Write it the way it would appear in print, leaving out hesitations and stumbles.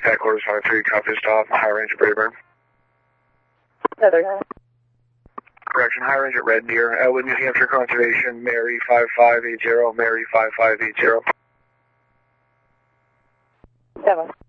Tech Orders 53, copy stop, High Range at Braeburn. Southern High. Correction, High Range at Red Deer, Elwood, New Hampshire Conservation, Mary 5580, Mary 5580. 7.